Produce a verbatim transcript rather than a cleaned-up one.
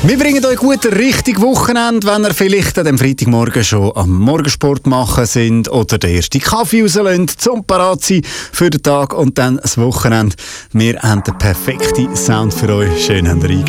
Wir bringen euch gut richtig Wochenende, wenn ihr vielleicht an dem Freitagmorgen schon am Morgensport machen sind oder den ersten Kaffee rauslösen, zum parat sein für den Tag und dann das Wochenende. Wir haben den perfekten Sound für euch. Schön habt ihr eingeschaltet.